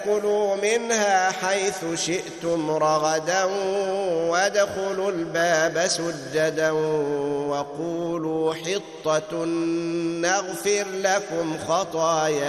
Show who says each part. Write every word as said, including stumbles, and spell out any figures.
Speaker 1: كلوا منها حيث شئتم رغدا وادخلوا الباب سجدا وقولوا حطة نغفر لكم خطاياكم